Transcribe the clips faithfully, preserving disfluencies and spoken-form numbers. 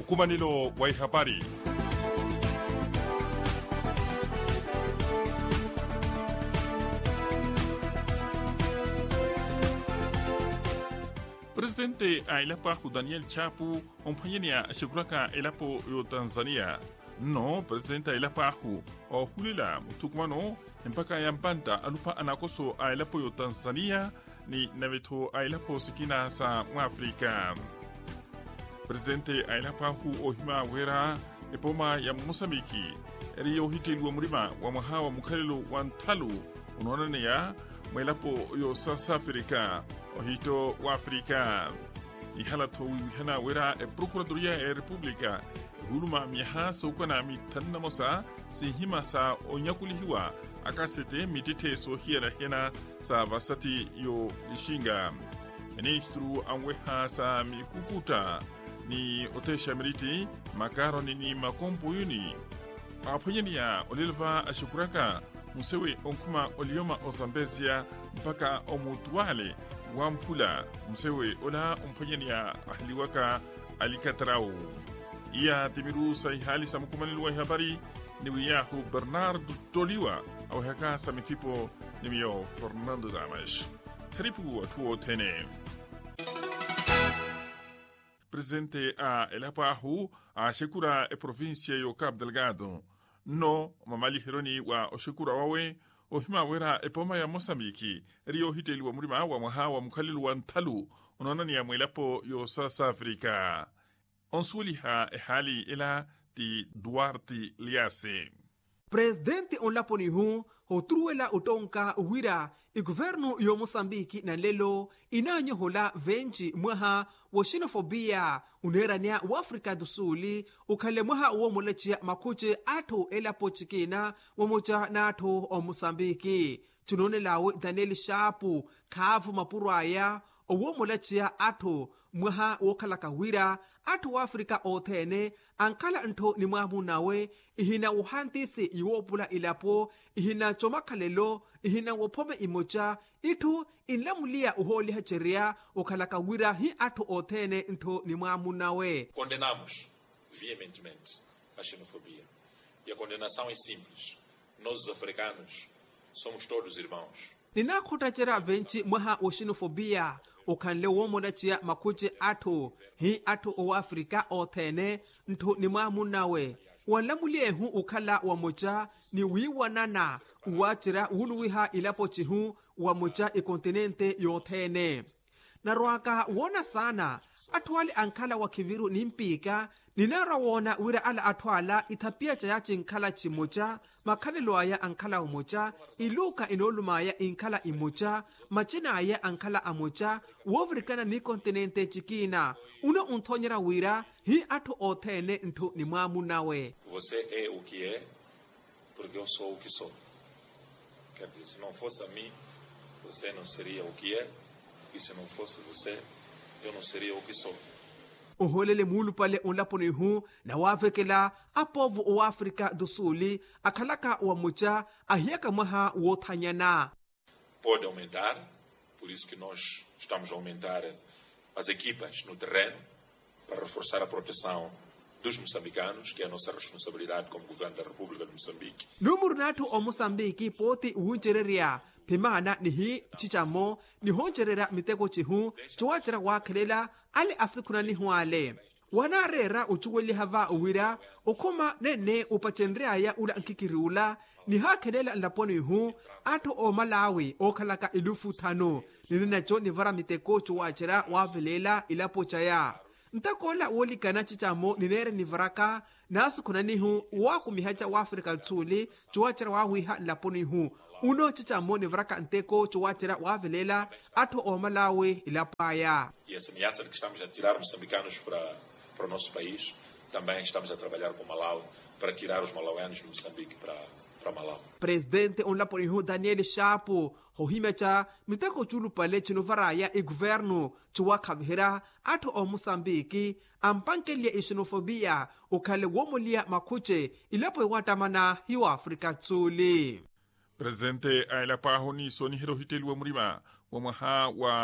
Mkumanilo wa habari. Presidente ailapahu Daniel Chapu ompanyenia ashikuraka elapo yo Tanzania. No, Presidente ailapahu o hulila mutukumano mpaka yampanta alupa anakoso ailapo yo Tanzania ni naveto ailapo sikina sa Mwafrika. Presidente ailapahu ohima wera epoma ya Mosambiki eri yohitilwa murima wa mahawa mukhalilo wa Ntalu unaonane ya mwelapo yo South Africa ohito wa Afrika. Ihalato wihana wera e Procuradoria e Republika huluma miha saukana mitanna mosa si hima sa onyakulihiwa akasete mitite so hiera hena sa vasati yo lishinga. Ministru anweha sa mikukuta ni otesha meriti makaroni ni makompo yuni. Apanyeni ya olilva ashukuraka musewe onkuma olioma ozambezia mpaka omutuale wampula musewe ola ompanyeni ya ahliwaka alikatarau. Iya timiru sa ihali sa mkumanilo wa habari ni wiyahu Bernardo Toliwa au haka sa mitipo ni miyo Fernando Damash. Karibu watuo tene. Presidente a elapahu a shekura e provincia yo Cabo Delgado. No, mamali heroni wa oshekura wawe, ohima wera e poma ya Mosambiki, rio hiteli wa murima wa maha wa mkhalilu wa Ntalu, unaonani ya mwelapo yo South Africa. Onsuliha e hali ila ti Duarte Liase. Presidente onlaponi hu hotruela utonka uwira i governo yo Mosambiki na lelo inanyo hola venchi mwaha wa xenofobia unerania wa Afrika do Sul ukhale mwaha wa molechia makuche atho elapo chikina wa mocha na atho o Mosambiki tunone lawe Daniel Chapu khavu mapuraya owo molechia atho mwaha wokhala kawira atho wa Afrika othene ankala ntho ni mwamu nawe ihina uhantisi iwopula ilapo ihina chomakhalelo ihina wopome imocha itu inlamulia uholi hacheria okhala kawira hi atho othene ntho ni mwamu nawe. Condenamos veementemente a xenofobia. E a condenação é simples. Nós os africanos somos todos irmãos. Ninakhotachera venchi mwaha wa xenofobia ukhanle womolachia makuche atho hi atho o Afrika othene ntho ni mwamu nawe walamulie hu ukhala wa mocha ni wiwanana uwachira wuluwiha ilapo chihu wa mocha e kontinente yothene narwaka wona sana athwali ankhala wa kiviru nimpika ninara wona wira ala athwala ithapia cha yachi nkhala chimocha makhalelo aya ankhala umocha iluka inolumaya inkhala imocha machina aya ankhala amocha wovrikana ni kontinente chikina una unthonyera wira hi atho othene ntho ni mwamu nawe. Você é o que é porque eu sou o que sou. Quer dizer, se não fosse a mim, você não seria o que é, e se não fosse você, eu não seria o que sou. Uholele mulu pale unlaponi hu na wavekela apovu o Afrika do Sul akhalaka wa mocha ahiaka maha wothanyana. Pode aumentar, por isso que nós estamos a aumentar as equipas no terreno para reforçar a proteção dos moçambicanos, que é a nossa responsabilidade como governo da República de Moçambique. Numuru natu o Moçambique poti uhunchereria pimana nihi chichamo ni honcherera miteko chihu chuachira wakhelela ale asikuna ni huale wanarera uchuweli hava uwira ukoma nene upachenrea ya ula nkikiriula ni hakhelela laponi hu ato o Malawi okhalaka ilufu thano ninacho ni vara miteko chuachira wavelela ilapo chaya ntakola wolikana chichamo ninere ni varaka nasu kunanihu wa kumihacha wa Afrika Tsuli chuachira wa huiha laponi hu uno chichamo ni varaka nteko chuachira wa velela ato o Malawi ilapaya. E essa ameaça de que estamos a tirar moçambicanos para para o nosso país, também estamos a trabalhar com Malawi para tirar os malauianos de Moçambique para para Malawi. Presidente onlaponi hu Daniel Chapu hohimecha miteko chulu pale chino varaya e governo chuwa khavhera ato o Mosambiki ampankelia xenofobia ukhale womolia makuche ilapo watamana hiwa Afrika Tsuli. Presidente ailapaho ni soni hero hiteli wa murima wa maha wa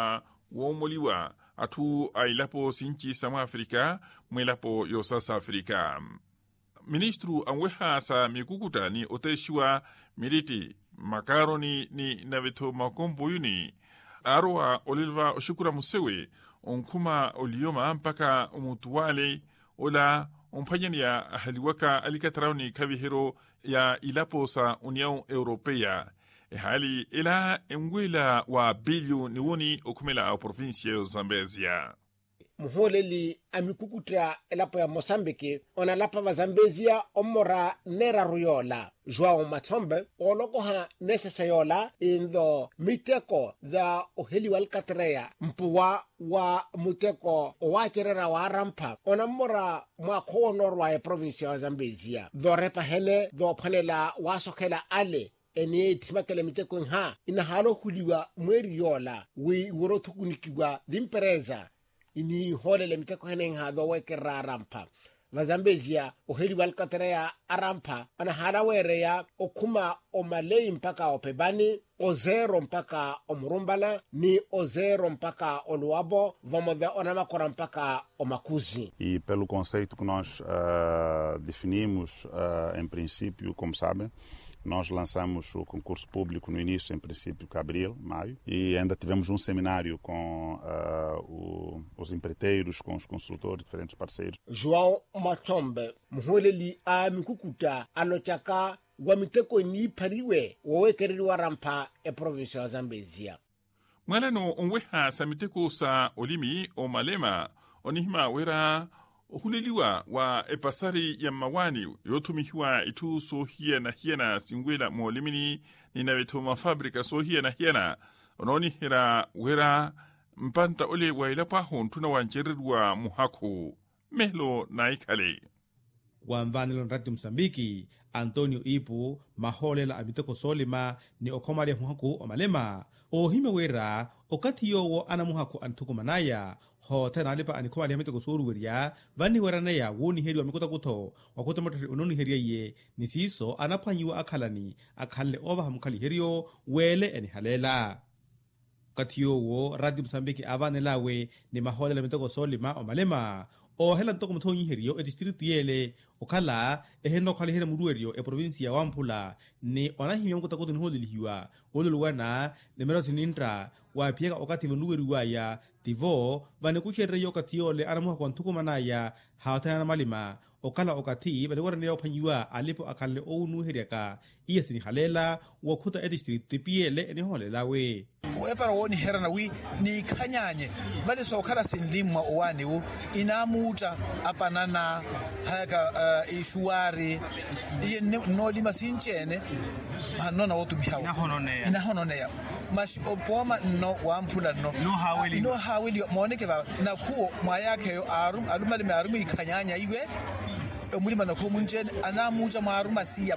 womoliwa atu ailapo sinchi sama Afrika mwelapo yo South Africa. Ministru anweha sa mikukuta ni oteshiwa miriti makaroni ni naveto makombo yuni arwa olilva oshukura musewe onkuma olioma mpaka umutuwale ola ompanyani ya haliwaka alikatrauni kavihero ya ilapo sa União Europeia hali ila engwela wa bilio ni woni okumela au provinsia ya Zambezia. Muholeli amikukutra elapo ya Mosambiki ona lapa wa Zambezia omora nera ruyola Joao Matombe olokoha nesesayola indo miteko za oheli walkatreya mpuwa wa muteko owacherera wa rampa ona mora mwako norwa ya provinsia ya Zambezia dhorepa hene dho panela wasokela ale eni timakele miteko nha ina halo huliwa mweri yola wi woro tukunikiwa dimpereza ini holele miteko hene nha dho wekera rampa vazambezia oheli walkatreya arampa ana hala wereya okuma omalei mpaka opebani ozero mpaka omurumbala ni ozero mpaka oluabo vamos ona makora mpaka omakuzi. E pelo conceito que nós uh, definimos uh, em princípio, como sabem, nós lançamos o concurso público no início, em princípio, de abril, maio, e ainda tivemos um seminário com uh, o, os empreiteiros, com os consultores, diferentes parceiros. João Matombe, muholeli a mikukuta alochaka wamiteko ni pariwe wowekereri warampa e provincia ya Zambezia. Mwalano onweha sa miteko sa olimi o malema onihima wera ohuleliwa wa epasari ya mawani yotumihiwa itu sohia na hiena singwela mwolimini ninaweto mafabrika sohia na hiena ononi hira wera mpanta ole wa ilapaho ntuna wanjerirwa muhako mehlo na ikale. Wamvanilo nrati Msambiki Antonio Ipu maholela amiteko solima ni okomali muhako omalema o hime wera okati yowo ana muhako antuko manaya ho tena alipa anikomali amiteko soruweria vani werana ya woni heri wa mikota kuto wakuta matri unoni heri ye nisiso anapanyiwa akalani akalle ova hamkali herio wele eni halela okati yowo radio Msambiki avanelawe ni maholela amiteko solima omalema o hela ntoko mthonyi herio e district yele okala eheno khali hele muruerio e provincia wa Mpula ni onahimya mkuta kuto nholilihiwa oluluwana nemero sinintra wa piega okati venueriwa ya tivo vane kuchere yokati yole anamuha kwa ntuko manaya haatana malima okala okati vane wara neo panyiwa alipo akalle ounu heriaka iya sini halela wakuta e district piele eni holela we wepara woni herana wi ni kanyanye vale so kala sinlimma owani u inamuta apanana haka uh, ishuari iye no lima sinchene hanona wotu bihawo ina honone ina honone ya mas opoma no wampula no no haweli no haweli moneke ba na kuo mwayake yo arum alumali me arum ikanyanya iwe omulima na ko munje anamuja maruma siya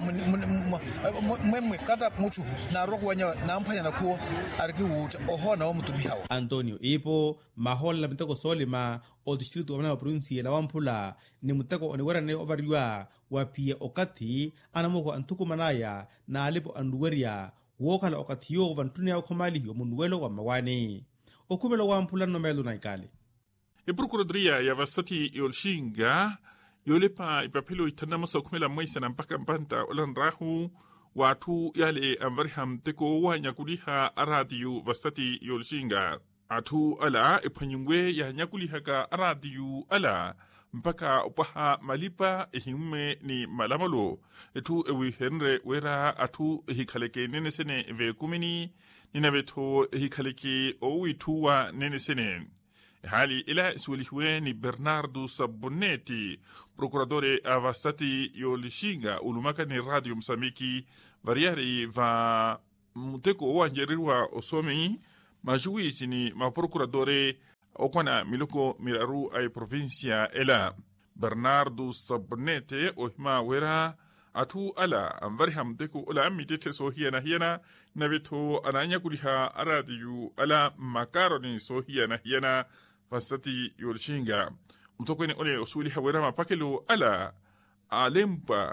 mwemwe kata muchu na roko wanya na mpanya na ko arki wuta ohona omutubihawo. Antonio Ipo mahola miteko solima o distrito wa na provinsia la Wampula ni muteko onewera ne ovariwa wapie okati anamoko antuko manaya na alipo anduweria wokala okati yo vantune ya okomali yo munuelo wa mawani okumelo wa Wampula no melo na ikali. E procuradoria ya vasati yolshinga yolepa ipapelo itanamasa okumela maisa na mpaka mpanta olan rahu watu yale amvariham teko wanya kuliha aradiyu vasati yolshinga atu ala ipanyungwe ya nyakuliha ka aradiyu ala mpaka upaha malipa ehimume ni malamalo etu ewi henre wera atu hikaleke nene sene ve kumini ninaveto hikaleke owituwa nene sene hali ila suwelihuwe ni Bernardo Sabbonetti procuradore avastati yolishinga ulumaka ni radio Msambiki variari va muteko wanjerirwa osomi majuisi ni maprocuradore okwana miloko miraru ay provincia ela Bernardo Sabbonetti ohima wera atu ala amvariham muteko ula amitete sohiana hiana naveto ananya kuliha aradiyu ala makaroni sohiana hiana vasati yolishinga mtoko ni ole usuli hawera mapakelo ala alempa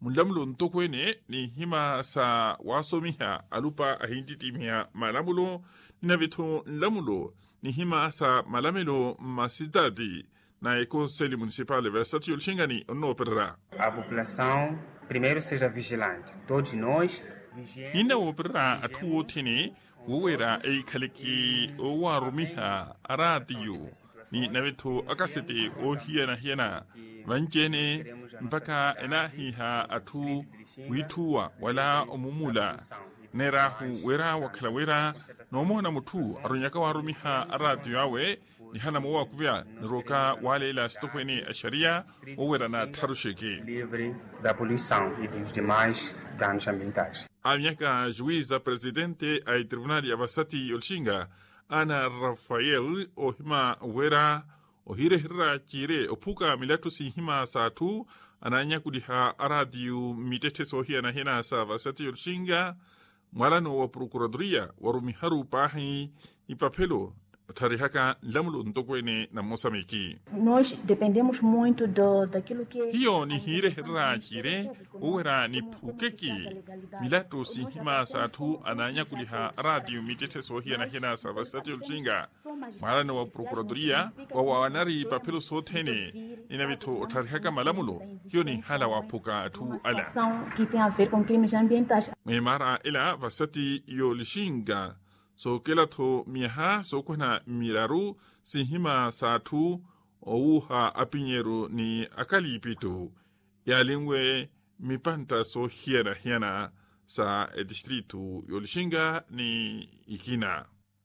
mulamulo ntokwene ni hima sa wasomiha alupa ahindidimia malamulo na vitu lamulo ni hima sa malamelo masidadi na e Conselho Municipal de Versatilho Xingani no perra. A população primeiro seja vigilante. Todos nós vigiemos. Ina o perra atuo tene uwera e kaliki o warumiha radio ni naveto akasete o hiana hiana vanjene mpaka enahiha atu wituwa wala omumula nerahu wera wakala wera nomona mutu arunyaka warumiha radio yawe ni hana mwa kuvya niroka wale la stopeni a sharia o wera na tarusheke livre da poluição e dos demais danos ambientais. A miaka juiza presidente ai tribunali ya Vasati Yolshinga Ana Rafael o hima wera o hire hira kire o puka milatu si hima satu ananya kudiha radio mitete sohia na hena sa Vasati Yolshinga mwalano wa procuradoria warumiharu pahi ipapelo tarihaka lamulo ntokwene na Moçambique. Nós dependemos muito do daquilo que hiyo ni hire hira kire uwera ni pukeki milatu si hima satu ananya kuliha radio mitete sohia na hena sa Vasati Yolshinga mwalano wa procuradoria wa wanari papelo sotene inavito tarihaka malamulo hiyo ni hala wa puka tu ala que tem a ver com crimes ambientais. Memara ila Vasati Yolshinga so kela to miha so kuna miraru sihima satu ouha apinyeru ni akali pito ya lingwe mipanta so hiera hiana sa e distritu Yolshinga ni ikina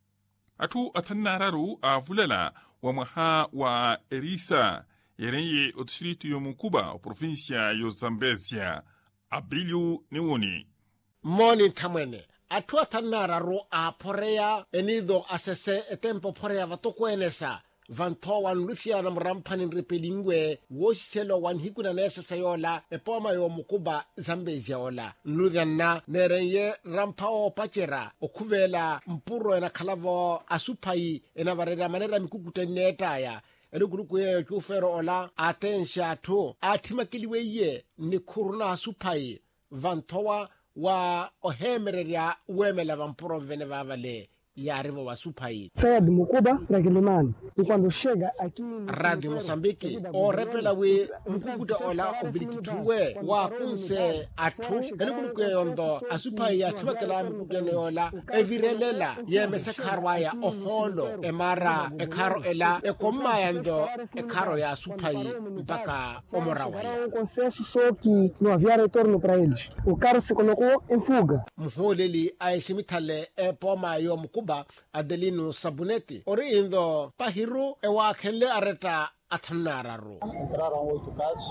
atu atanararu a vulala wa maha wa erisa yerenye o distritu yomukuba o provincia yo Zambezia Abiliu niwoni moni tamwene atua tanararu a porea enido asese etempo porea vatokwenesa vantowan lufia na mrampanin repelingwe woselo wan hikuna nesa sayola epoma yo mukuba Zambezia ola nludhanna nerenye rampao pachera okuvela mpuro ena kalavo asupai ena varera manera mikukutenetaya eluguluku ye chufero ola atensha to atimakiliweye ni kuruna asupai vantowa wa ohemereria wemela vampuro vene vavale ya rivo wa supai saia de Mucuba para Quilimane e quando chega aqui Radio Moçambique o repela we mkukuta ola ovirikituwe wa kunse atu elukuluku yondo asupai ya chwakela mkutene ola evirelela ye mesekarwaya oholo emara ekaro ela ekoma yando ekaro ya supai mpaka omorawaya um consenso só que não havia retorno para eles. O carro se colocou em fuga. Mholeli aisimitale epoma yo Mucuba Adelino Sabuneti ori indo pahiru e wa khenle areta athanararu. Entraram oito casos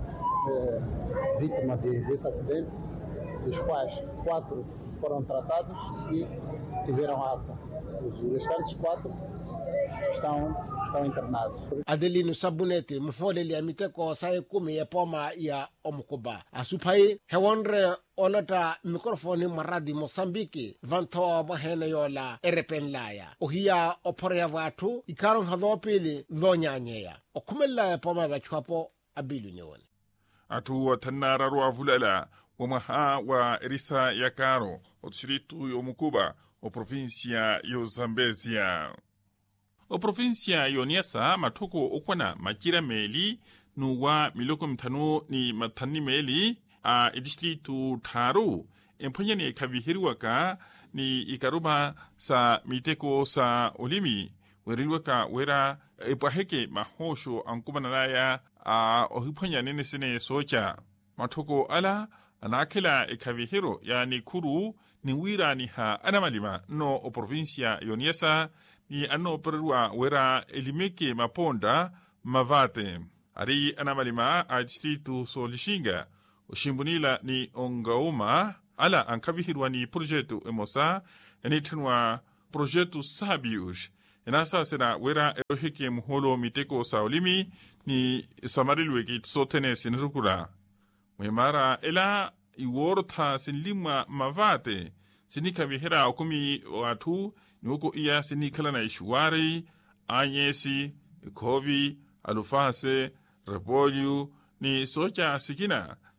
de vítima de, desse acidente, dos quais quatro foram tratados e tiveram alta. Os restantes quatro estão, estão internados. Adelino Sabuneti mholeli amiteko sae kumi epoma ya Omukuba asupai hewonre olata mikrofoni maradi Moçambique vanto mahene yola erepenlaya ohia oporea watu ikaron hadopili dhonyanyeya okumela epoma bachwapo abilu nyewone atu watanararu avulala wa maha wa erisa ya karo o distrito yo Mucuba o provincia yo Zambezia o provincia yo Niassa matoko okwana makira meli nuwa miloko mtano ni matani meli a distritu Taru empanyane kavihiriwaka ni ikaruba sa miteko sa olimi weriwaka wera epaheke mahosho ankubanalaya a ohipanyane nesene socha matoko ala anakela ekavihiro ya ni kuru ni wira ni ha anamalima no o provincia Yoniasa ni ano perua wera elimeke maponda mavate ari anamalima a distritu Solishinga Oshimbunila ni ongauma ala ankavihirwa ni projeto emosa enitanwa projeto sabius enasa sena wera eroheke muholo miteko saulimi ni samarilweki sotene sinrukura mwemara ela iworta sinlima mavate sinikavihira okumi watu nuko iya sinikala na ishuwari anyesi kovi alufase repolyo ni socha sikina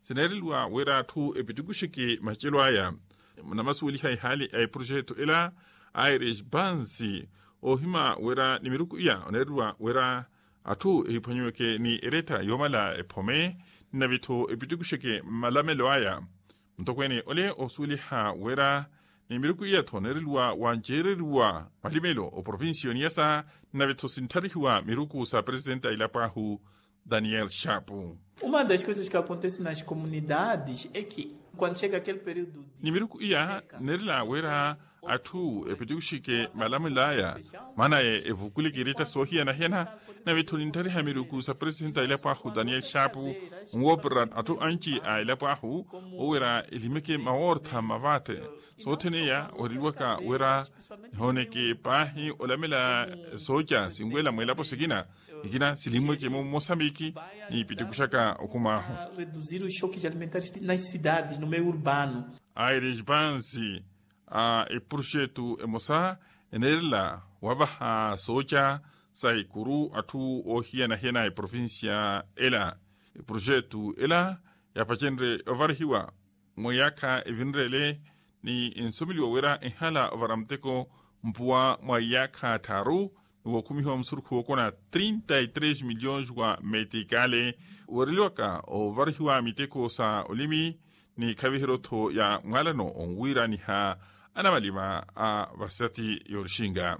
senerilwa wera tu epitikushike machelo aya na masuli hai hali ay projeto ila Irish Bansi o hima wera nimiruku iya onerwa wera atu ehipanyweke ni ereta yomala epome na vito epitikushike malamelo aya mtokweni ole osuli ha wera nimiruku iya tonerilwa wanjerilwa malimelo o provinsio niasa na vito sintarihiwa miruku sa presidenta ilapahu Daniel Chapo. Uma das coisas que acontece nas comunidades é que quando chega aquele período de... Nimiruku iya nerila wera atu epitushike malamulaya mana e evukuli kirita sohia na hena na vitulintari hamiruku sa presidenta ilapahu Daniel Chapo ngoprat atu anchi a ilapahu wera ilimeke maorta mavate sotene ya oriwaka wera honeke pahi olamela soja singwela mwela posigina ikina silimwe ke Moçambique ni pitikushaka okuma reduzir os choques alimentares nas cidades no meio urbano. Irish Bansi a e projeto emosa enerla wabaha soja sai kuru atu o hiana hena e provincia ela e projeto ela ya pachenre overhiwa moyaka evinrele ni insomilio wera inhala overamteko mpua moyaka taru o kumiho msurku kona trinta e três milhões wa metikale wariloka o varhiwa miteko sa olimi ni kavihiroto ya ngalano onwira ni ha anamalima a vasati yorshinga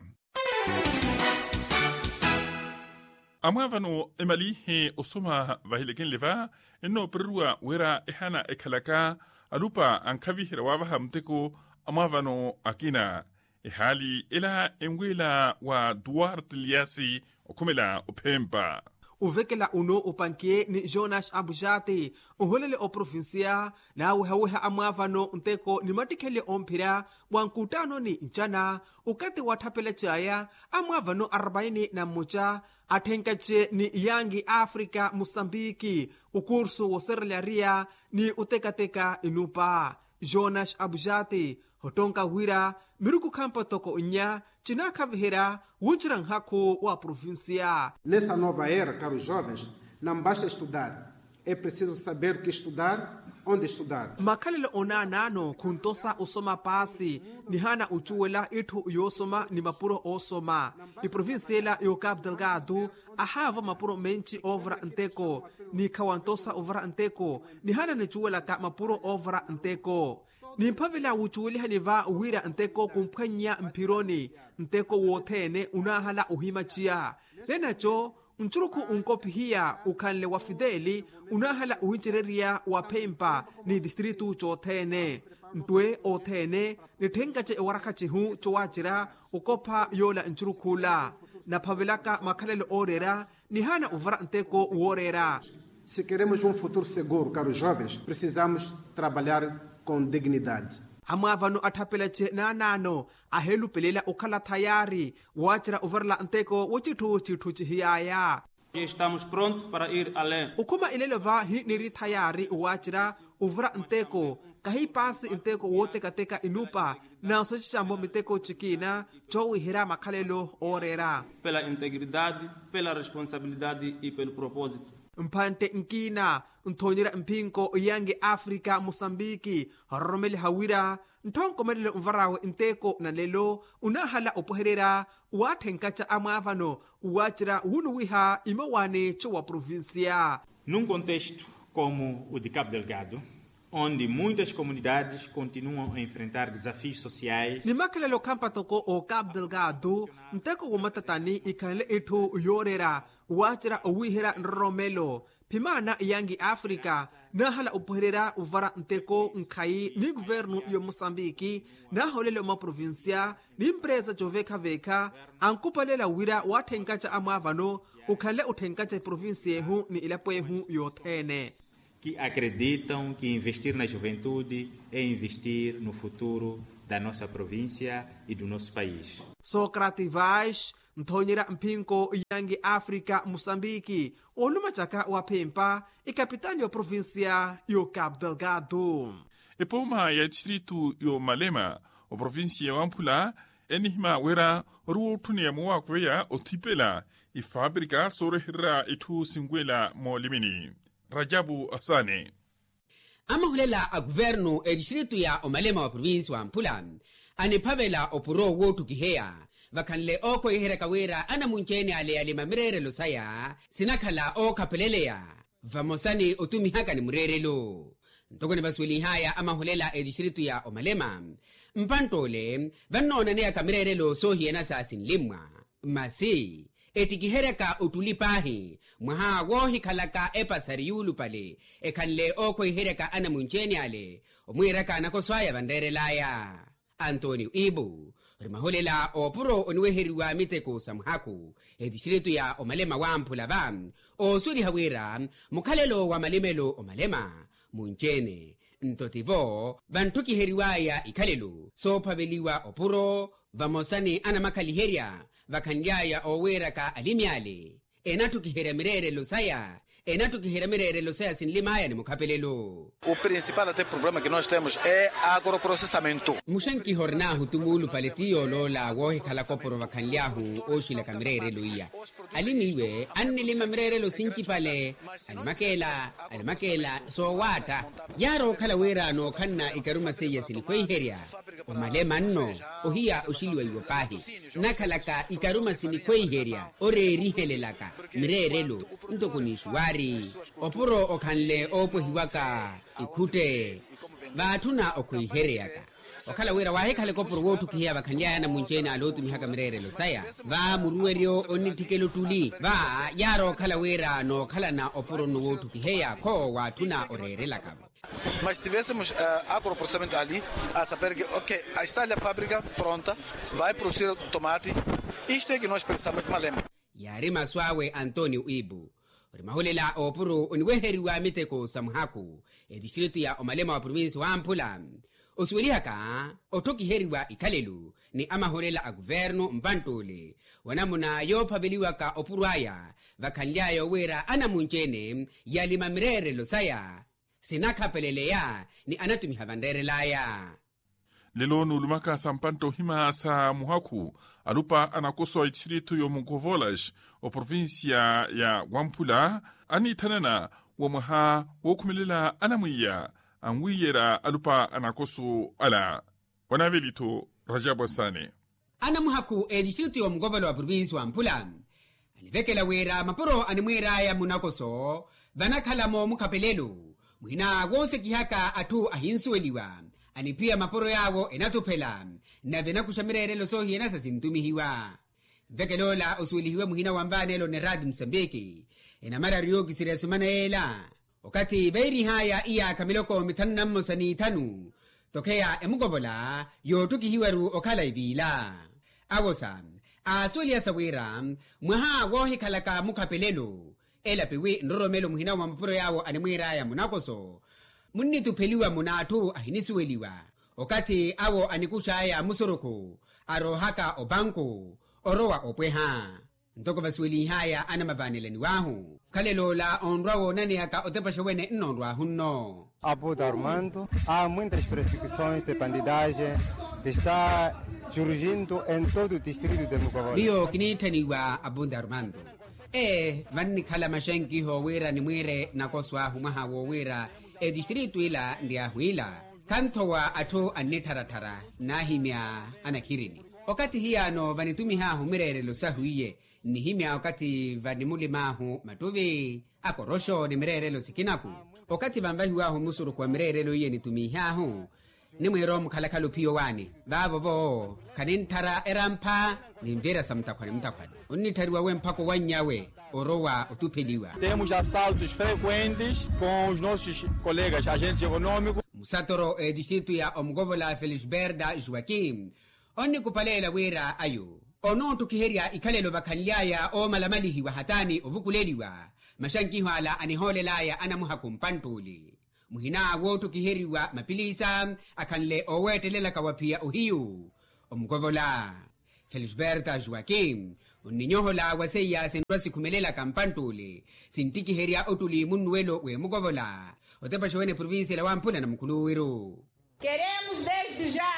amavano emali he osoma vahileken leva eno perua wera ehana ekalaka alupa ankavihira wabaha mteko amavano akina ihali ila emwila wa Duarte Liasi okumela upemba. Uvekela uno upankie ni Jonas Abujati uholele o provincia na uhaweha amavano nteko ni matikele ompira wankutano ni nchana ukati watapele chaya amavano arobaini na moja atenkache ni yangi Afrika Mosambiki ukursu woserlaria ni utekateka inupa. Jonas Abujati hotonka wira miruku kampa toko unya chinaka vihira wunchirang haku wa provincia. Nessa nova era, caros jovens, não basta estudar. É preciso saber o que estudar, onde estudar. Makalele ona nano kuntosa usoma pasi ni hana uchuwela itu yosoma ni mapuro osoma. I provinciela yo Cabo Delgado ahava mapuro menchi ovra anteko ni kawantosa ovra anteko ni hana ni chuwela ka mapuro ovra anteko. Ni mpavela uchuweli haniva uwira nteko kumpanya mpironi nteko wotene unahala uhimachia. Lena cho nchuruku unkopihia ukanle wa Fideli unahala uhinchireria wa Pempa ni distritu chotene. Ntwe otene ni tengache warakachi hu chowachira ukopa yola nchurukula. Na pavelaka makalele orera ni hana uvara nteko uorera. Se queremos um futuro seguro, caros jovens, precisamos trabalhar com dignidade. Amavano atapelache na nano ahelu pelela ukala tayari wachira uvarla anteko wachitu chitu chihiyaya. Estamos prontos para ir além. Ukuma ileleva hi niri tayari wachira uvra anteko kahi pasi inteko wote kateka inupa na sosichambo miteko chikina chowi hira makalelo orera. Pela integridade, pela responsabilidade e pelo propósito. Mpante nkina ntonyira mpinko yangi Afrika Mosambiki romeli hawira ntonko melele mvarawe inteko na lelo unahala opoherera watenkacha amavano uwachira wunuwiha imawane chowa provincia. Num contexto como o de Cabo Delgado, onde muitas comunidades continuam a enfrentar desafios sociais. Ni makalelo kampa toko o Cabo Delgado nteko womatatani ikanle eto yorera wachira uwihera nromelo pimana yangi Afrika nahala upoherera uvara nteko nkai ni governo yo Mosambiki na holele ma provincia ni empresa joveka veka ankupalela wira watenkacha amavano ukanle utenkacha provincia hu ni ilapwe hu yothene. Que acreditam que investir na juventude é investir no futuro da nossa província e do nosso país. Socrates Vaz, Ntonyera Mpinko yangi Afrika Mosambiki, olumachaka wa Pempa e capitani ya província yo Cabo Delgado. E poma ya distrito yo Malema, o província ya Wampula, enihima wera ruo tunia mwa kweya o tipela i fabrika sorehira itu singwela mo limini. Rajabu Asane. amahulela a governo e distrito ya Omalema wa provinsi wa Ampula aniphavela opuro wotu kiheya vakhanle oko ihereka wera ana muncheni ale ale mamirere losaya sinakhala okhapheleleya vamosani otumihaka ni murerelo ntokone basweli haya amahulela e distrito ya Omalema mpantole vanona ne akamirerelo sohiena sasin limwa masi etikihereka utulipahi mwaha wohi khalaka epasariyulu pale ekhanle oko ihereka ana muncheni ale omwireka anakoswaya vanderelaya Antonio Ibu rimaholela opuro onweheriwa miteko samhaku e distrito ya Omalema wa Ampula vam osuli hawira mukhalelo wa malimelo Omalema munchene ntotivo bantuki heriwaya ikhalelo sophaveliwa opuro vamosani ana makhaliheria vakhandyaya owera ka alimiale enatukihere mirere losaya enatukihere mirere losaya sinlimaya ni mukhapelelo. O principal até problema que nós temos é agroprocessamento. Mushanki hornahu tumulu paletio lola wohi kalakoporo vakhanlyahu oshila kamirere luia alimiwe annilima mirere lo sinki pale alimakela alimakela so wata yaro kala wera no khanna ikaruma seya sinikweheria Omalema nno ohia oshiliwa yopahi nakalaka ikaruma sinikweheria orerihelelaka mirerelo ntokunishwari opuro okhanle opohiwaka ikhute vathuna okhuihereyaka okhala wera wahekhale kopuro wotu kihiya vakhanlyaya na muncheni alotu mihaka mirerelo saya va muruwerio onithikelo tuli va yaro okhala wera no khala na opuro no wotu kiheya kho wathuna orerelaka. Mas se tivéssemos uh, agroprocessamento ali, a saber que, ok, está ali a fábrica pronta, vai produzir tomate, isto é que nós precisamos de Malema. Yari maswawe Antonio Ibu rimaholela opuro onweheriwa miteko samhaku e distrito ya Omalema wa provinsi wa Ampula oswelihaka otokiheriwa ikhalelu ni amaholela a governo mpantole wanamuna yophaveliwa ka opurwaya vakhanlyayo wera ana munchene yalima mirere losaya sinakhapeleleya ni anatumiha vanderelaya. Lelo nulumaka sampanto hima sa muhaku alupa anakoso distrito yo Mugovolas o provincia ya Ampula ani tanana wa maha wokumelela anamuya anwiyera alupa anakoso ala wanavelito Rajabu Sane anamuhaku e distrito yo Mugovola wa provincia wa Ampula alivekela wera maporo animwera ya munakoso vanakhalamo mukhapelelo mwina wose kihaka atu ahinsueliwa anipia maporo yawo enatupela na venakushamirerelo sohi enasa sintumihiwa vekelola osuelihiwe muhina wambanelo ne Radio Msambiki enamara rio kisiresumana ela wakati beiri haya iya kamiloko mitannamo sanitanu tokea emugovola yotukihiweru okala ivila awosa asuelia sawira mwaha wohi kalaka mukhapelelo ela pewe ndoromelo muhina wa maporo yawo animwira ya munakoso munitupeliwa munatu ahinisueliwa okati awo anikushaya musoroko arohaka obanko orowa opweha ntoko vasweli haya ana mavanelani wahu kalelola onrwawo naniaka otepashawene nnonrwa hunno. Abuda Armando, há muitas perseguições de bandidagem que está surgindo em todo o distrito de Mugovola. Bio kinitaniwa Abuda Armando e vanni khala mashenki ho wera ni mwire nakoswa humaha wo wera e distrito ila ndia huila kantowa ato anetharatara nahimya anakirini okati hiyano vanitumiha humirerelo sahuiye nihimya okati vanimulimahu matuvi akorosho ni mirerelo sikinaku okati vambahiwahu musuru kwa mirerelo iye nitumihahu nimwero mukhalakalo piyo wani vavovo kanintara erampa nimvera samtakhwane mtakhwane unithariwa wempako wanyawe orowa utupeliwa. Temos assaltos frequentes com os nossos colegas agentes econômicos. Musatoro e distrito ya Omugovola Felisberda Joaquim onni kupalela wera ayo ono tukiheria ikalelo vakhanlyaya o malamalihi wa hatani ovukuleliwa mashankiho ala aniholelaya anamuhakumpantuli muhina wotu kiheriwa mapilisa akhanle owetelela kawapia uhiyu Omugovola Felisberta Joaquim uninyohola waseya sendwa sikhumelela kampantule sintiki heria otuli munwelo we Mugovola otepashowene provinsi la Ampula na mukuluwiru. Queremos desde já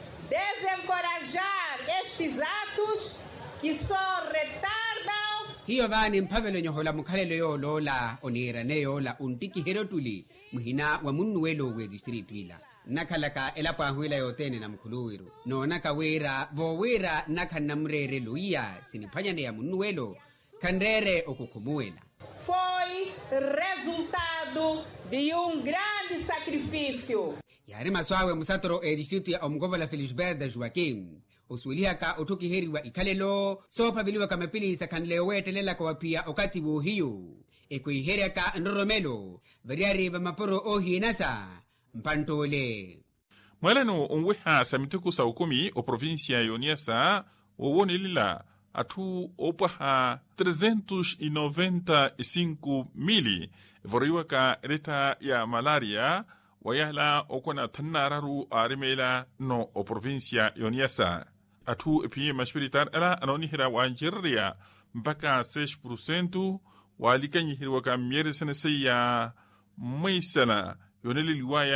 desencorajar estes atos que só retardam hiyo vani mphavelo nyohola mukhalelo yoolola onirane yoola untikihero tuli muhina wa munnuwelo we distritu ila nakhalaka elapo ahuila yotene na mkhuluwiru noonaka wera vowera nakhanna mrere luiya siniphwanyane ya munnuwelo khanrere okukhumuwela. Foi resultado de um grande sacrifício. Yari maswawe musatoro e distritu ya omgovola Felisberda Joaquim usuilihaka utukiheriwa ikhalelo soophaviliwa kamapilisa khanleo weetelela kawaphiya okati wohiyu ekuihereka nroromelo variari va maporo ohinasa mpantole mweleno onweha samituku sa ukumi o província yoniasa wowonelila athu opaha trezentos e noventa e cinco mili voriwaka reta ya malaria wayahla okona thannararu arimela no o província yoniasa athu ephiye mashpiritar ala anonihira wanjirria mpaka seis por cento walikanyihirwaka myeresene seya mwisana yoneliliwaya